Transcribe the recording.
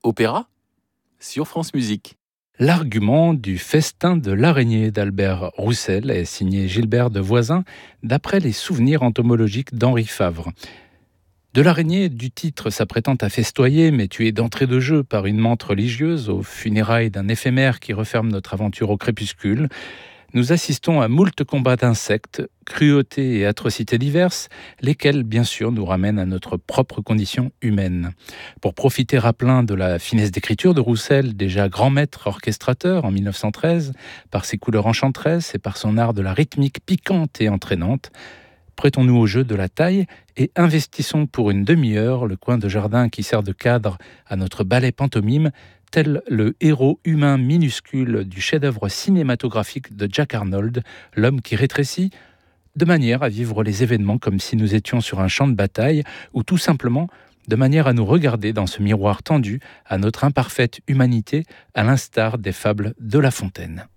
Opéra sur France Musique. L'argument du festin de l'araignée d'Albert Roussel est signé Gilbert de Voisin, d'après les souvenirs entomologiques d'Henri Favre. De l'araignée du titre s'apprêtant à festoyer, mais tuée d'entrée de jeu par une menthe religieuse aux funérailles d'un éphémère qui referme notre aventure au crépuscule, nous assistons à moult combats d'insectes, cruautés et atrocités diverses, lesquelles, bien sûr, nous ramènent à notre propre condition humaine. Pour profiter à plein de la finesse d'écriture de Roussel, déjà grand maître orchestrateur en 1913, par ses couleurs enchanteresses et par son art de la rythmique piquante et entraînante, prêtons-nous au jeu de la taille et investissons pour une demi-heure le coin de jardin qui sert de cadre à notre ballet pantomime, tel le héros humain minuscule du chef-d'œuvre cinématographique de Jack Arnold, L'homme qui rétrécit, de manière à vivre les événements comme si nous étions sur un champ de bataille, ou tout simplement de manière à nous regarder dans ce miroir tendu à notre imparfaite humanité, à l'instar des fables de La Fontaine.